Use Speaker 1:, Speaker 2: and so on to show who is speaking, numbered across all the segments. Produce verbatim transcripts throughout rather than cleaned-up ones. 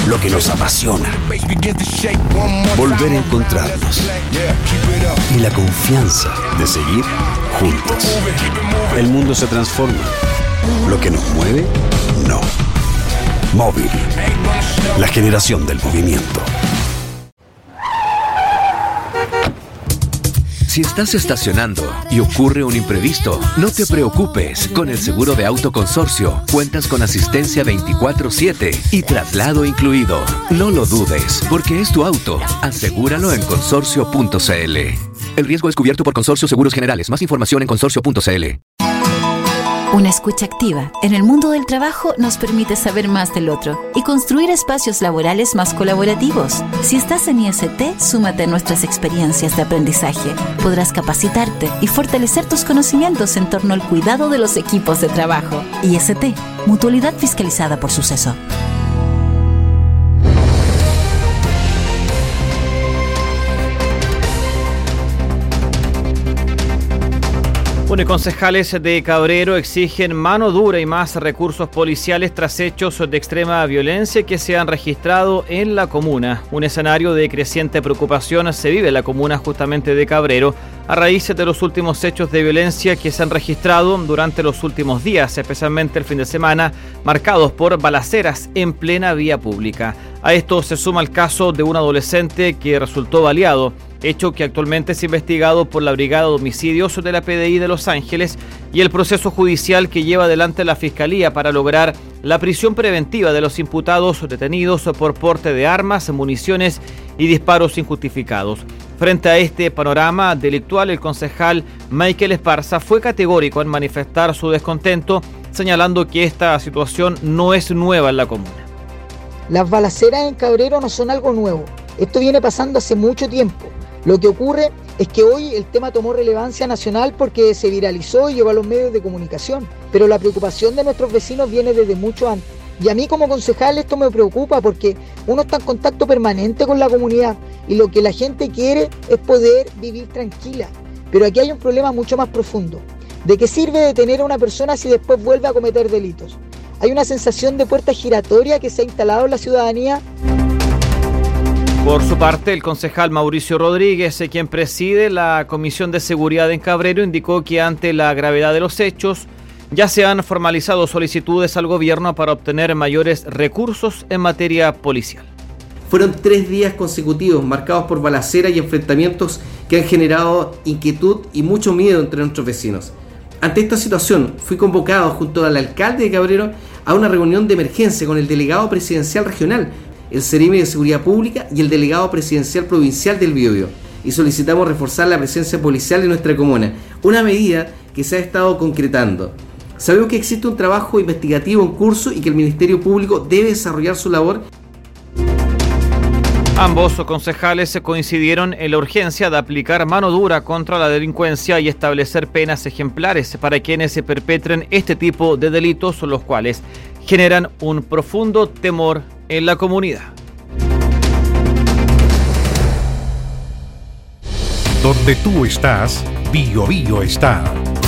Speaker 1: lo que nos apasiona, volver a encontrarnos y la confianza de seguir juntos. El mundo se transforma, lo que nos mueve, no. Móvil, la generación del movimiento.
Speaker 2: Si estás estacionando y ocurre un imprevisto, no te preocupes. Con el seguro de auto Consorcio, cuentas con asistencia veinticuatro siete y traslado incluido. No lo dudes, porque es tu auto. Asegúralo en consorcio punto c l. El riesgo es cubierto por Consorcio Seguros Generales. Más información en consorcio punto c l.
Speaker 3: Una escucha activa en el mundo del trabajo nos permite saber más del otro y construir espacios laborales más colaborativos. Si estás en I S T, súmate a nuestras experiencias de aprendizaje. Podrás capacitarte y fortalecer tus conocimientos en torno al cuidado de los equipos de trabajo. I S T, Mutualidad Fiscalizada por Suceso.
Speaker 4: Bueno, concejales de Cabrero exigen mano dura y más recursos policiales tras hechos de extrema violencia que se han registrado en la comuna. Un escenario de creciente preocupación se vive en la comuna justamente de Cabrero a raíz de los últimos hechos de violencia que se han registrado durante los últimos días, especialmente el fin de semana, marcados por balaceras en plena vía pública. A esto se suma el caso de un adolescente que resultó baleado, hecho que actualmente es investigado por la Brigada de Homicidios de la P D I de Los Ángeles y el proceso judicial que lleva adelante la Fiscalía para lograr la prisión preventiva de los imputados detenidos por porte de armas, municiones y disparos injustificados. Frente a este panorama delictual, el concejal Michael Esparza fue categórico en manifestar su descontento, señalando que esta situación no es nueva en la comuna.
Speaker 5: Las balaceras en Cabrero no son algo nuevo. Esto viene pasando hace mucho tiempo. Lo que ocurre es que hoy el tema tomó relevancia nacional porque se viralizó y llegó a los medios de comunicación, pero la preocupación de nuestros vecinos viene desde mucho antes. Y a mí como concejal esto me preocupa porque uno está en contacto permanente con la comunidad y lo que la gente quiere es poder vivir tranquila. Pero aquí hay un problema mucho más profundo. ¿De qué sirve detener a una persona si después vuelve a cometer delitos? Hay una sensación de puerta giratoria que se ha instalado en la ciudadanía.
Speaker 4: Por su parte, el concejal Mauricio Rodríguez, quien preside la Comisión de Seguridad en Cabrero, indicó que ante la gravedad de los hechos ya se han formalizado solicitudes al gobierno para obtener mayores recursos en materia policial.
Speaker 6: Fueron tres días consecutivos marcados por balaceras y enfrentamientos que han generado inquietud y mucho miedo entre nuestros vecinos. Ante esta situación, fui convocado junto al alcalde de Cabrero a una reunión de emergencia con el delegado presidencial regional, el Ceremi de Seguridad Pública y el delegado presidencial provincial del Biobío, y solicitamos reforzar la presencia policial en nuestra comuna, una medida que se ha estado concretando. Sabemos que existe un trabajo investigativo en curso y que el Ministerio Público debe desarrollar su labor.
Speaker 4: Ambos concejales coincidieron en la urgencia de aplicar mano dura contra la delincuencia y establecer penas ejemplares para quienes se perpetren este tipo de delitos, los cuales generan un profundo temor en la comunidad.
Speaker 7: Donde tú estás, Biobío está.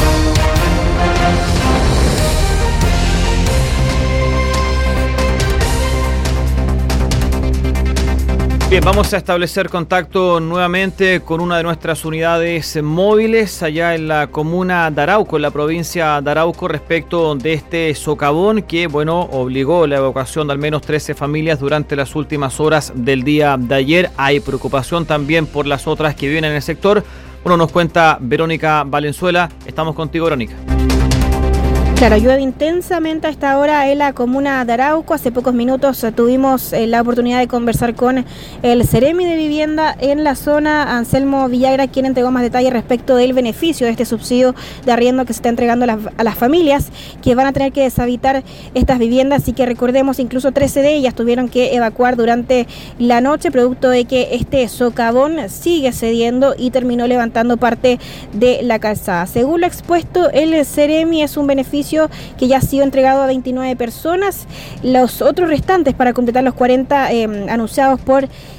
Speaker 4: Bien, vamos a establecer contacto nuevamente con una de nuestras unidades móviles allá en la comuna de Arauco, en la provincia de Arauco, respecto de este socavón que, bueno, obligó la evacuación de al menos trece familias durante las últimas horas del día de ayer. Hay preocupación también por las otras que viven en el sector. Bueno, nos cuenta Verónica Valenzuela. Estamos contigo, Verónica.
Speaker 8: Claro, llueve intensamente a esta hora en la comuna de Arauco. Hace pocos minutos tuvimos eh, la oportunidad de conversar con el Ceremi de Vivienda en la zona, Anselmo Villagra, quien entregó más detalles respecto del beneficio de este subsidio de arriendo que se está entregando a las, a las familias que van a tener que deshabitar estas viviendas, y que recordemos incluso trece de ellas tuvieron que evacuar durante la noche producto de que este socavón sigue cediendo y terminó levantando parte de la calzada. Según lo expuesto, el Ceremi es un beneficio que ya ha sido entregado a veintinueve personas. Los otros restantes, para completar los cuarenta eh, anunciados por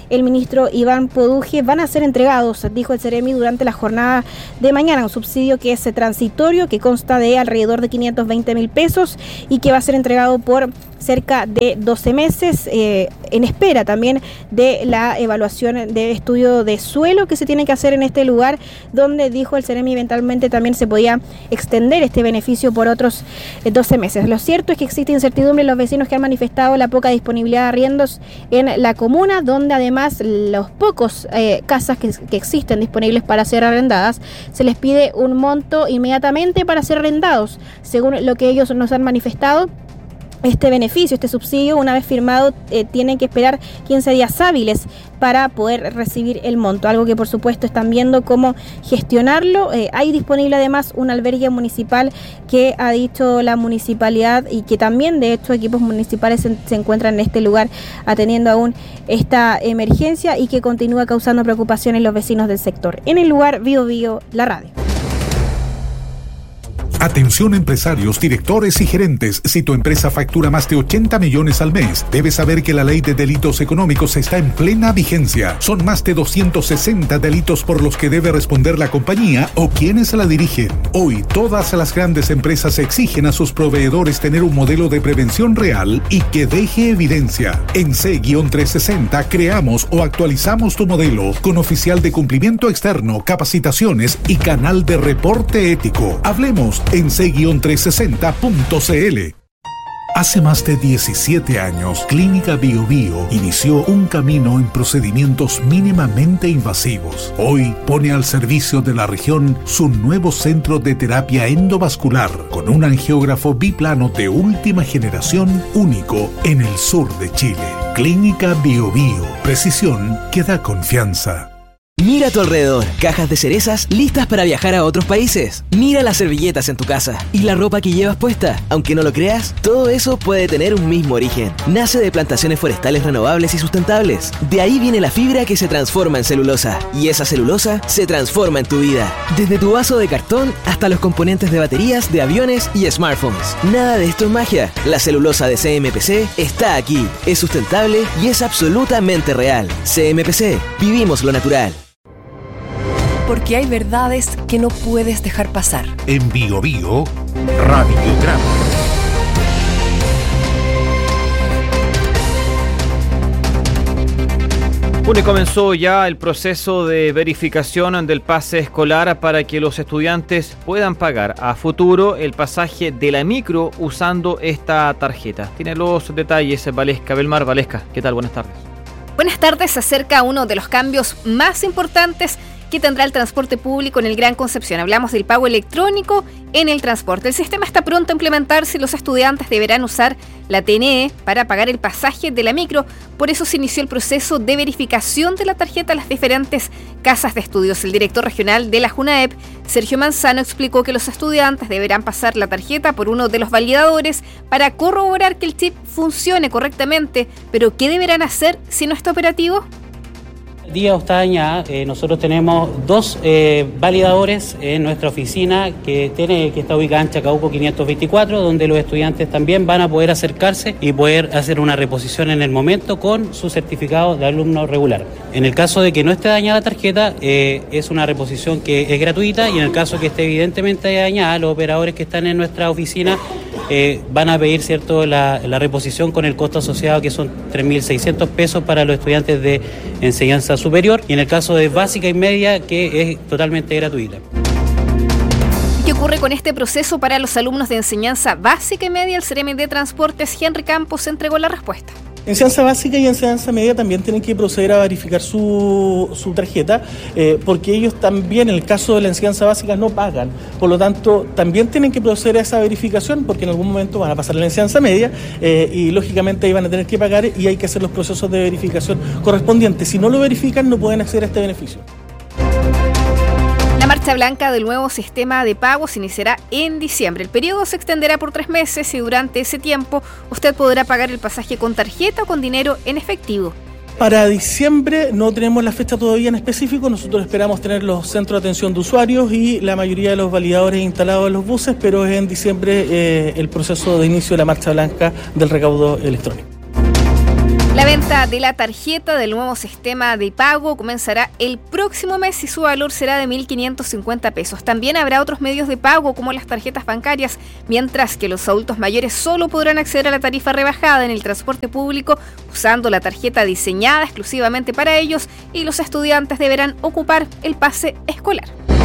Speaker 8: el ministro Iván Poduje, van a ser entregados, dijo el Ceremi, durante la jornada de mañana, un subsidio que es transitorio, que consta de alrededor de quinientos veinte mil pesos y que va a ser entregado por cerca de doce meses, eh, en espera también de la evaluación de estudio de suelo que se tiene que hacer en este lugar, donde dijo el Ceremi eventualmente también se podía extender este beneficio por otros eh, doce meses. Lo cierto es que existe incertidumbre en los vecinos que han manifestado la poca disponibilidad de arriendos en la comuna, donde además los pocos eh, casas que, que existen disponibles para ser arrendadas, se les pide un monto inmediatamente para ser arrendados. Según lo que ellos nos han manifestado, este beneficio, este subsidio, una vez firmado, eh, tienen que esperar quince días hábiles para poder recibir el monto, algo que por supuesto están viendo cómo gestionarlo. Eh, hay disponible además un albergue municipal que ha dicho la municipalidad y que también de hecho equipos municipales se, se encuentran en este lugar atendiendo aún esta emergencia y que continúa causando preocupación en los vecinos del sector. En el lugar, Bio Bio, la radio.
Speaker 7: Atención empresarios, directores y gerentes. Si tu empresa factura más de ochenta millones al mes, debes saber que la ley de delitos económicos está en plena vigencia. Son más de doscientos sesenta delitos por los que debe responder la compañía o quienes la dirigen. Hoy, todas las grandes empresas exigen a sus proveedores tener un modelo de prevención real y que deje evidencia. En C trescientos sesenta creamos o actualizamos tu modelo con oficial de cumplimiento externo, capacitaciones y canal de reporte ético. Hablemos en C trescientos sesenta punto c l. Hace más de diecisiete años, Clínica Bio Bio inició un camino en procedimientos mínimamente invasivos. Hoy pone al servicio de la región su nuevo centro de terapia endovascular con un angiógrafo biplano de última generación único en el sur de Chile. Clínica Bio Bio, precisión que da confianza.
Speaker 9: Mira a tu alrededor, cajas de cerezas listas para viajar a otros países. Mira las servilletas en tu casa y la ropa que llevas puesta. Aunque no lo creas, todo eso puede tener un mismo origen. Nace de plantaciones forestales renovables y sustentables. De ahí viene la fibra que se transforma en celulosa. Y esa celulosa se transforma en tu vida. Desde tu vaso de cartón hasta los componentes de baterías, de aviones y smartphones. Nada de esto es magia. La celulosa de C M P C está aquí. Es sustentable y es absolutamente real. C M P C. Vivimos lo natural.
Speaker 10: Porque hay verdades que no puedes dejar pasar.
Speaker 7: En Bio Bio, Radiograma.
Speaker 4: Bueno, y comenzó ya el proceso de verificación del pase escolar para que los estudiantes puedan pagar a futuro el pasaje de la micro usando esta tarjeta. Tiene los detalles Valesca Belmar. Valesca, ¿qué tal? Buenas tardes.
Speaker 11: Buenas tardes. Se acerca uno de los cambios más importantes que tendrá el transporte público en el Gran Concepción. Hablamos del pago electrónico en el transporte. El sistema está pronto a implementarse y los estudiantes deberán usar la T N E para pagar el pasaje de la micro. Por eso se inició el proceso de verificación de la tarjeta a las diferentes casas de estudios. El director regional de la JUNAEP, Sergio Manzano, explicó que los estudiantes deberán pasar la tarjeta por uno de los validadores para corroborar que el chip funcione correctamente. ¿Pero qué deberán hacer si no está operativo?
Speaker 12: Día Ostaña, eh, nosotros tenemos dos eh, validadores en nuestra oficina que tiene que está ubicada en Chacabuco quinientos veinticuatro, donde los estudiantes también van a poder acercarse y poder hacer una reposición en el momento con su certificado de alumno regular. En el caso de que no esté dañada la tarjeta, eh, es una reposición que es gratuita, y en el caso que esté evidentemente dañada, los operadores que están en nuestra oficina eh, van a pedir cierto la, la reposición con el costo asociado, que son tres mil seiscientos pesos para los estudiantes de enseñanza superior, y en el caso de básica y media, que es totalmente gratuita.
Speaker 11: ¿Qué ocurre con este proceso para los alumnos de enseñanza básica y media? El Ceremi de Transportes, Henry Campos, entregó la respuesta.
Speaker 13: Enseñanza básica y enseñanza media también tienen que proceder a verificar su, su tarjeta, eh, porque ellos también, en el caso de la enseñanza básica, no pagan. Por lo tanto, también tienen que proceder a esa verificación, porque en algún momento van a pasar a la enseñanza media eh, y lógicamente ahí van a tener que pagar, y hay que hacer los procesos de verificación correspondientes. Si no lo verifican, no pueden acceder a este beneficio.
Speaker 11: La marcha blanca del nuevo sistema de pagos iniciará en diciembre. El periodo se extenderá por tres meses y durante ese tiempo usted podrá pagar el pasaje con tarjeta o con dinero en efectivo.
Speaker 13: Para diciembre no tenemos la fecha todavía en específico. Nosotros esperamos tener los centros de atención de usuarios y la mayoría de los validadores instalados en los buses, pero es en diciembre eh, el proceso de inicio de la marcha blanca del recaudo electrónico.
Speaker 11: La venta de la tarjeta del nuevo sistema de pago comenzará el próximo mes y su valor será de mil quinientos cincuenta pesos. También habrá otros medios de pago como las tarjetas bancarias, mientras que los adultos mayores solo podrán acceder a la tarifa rebajada en el transporte público usando la tarjeta diseñada exclusivamente para ellos, y los estudiantes deberán ocupar el pase escolar.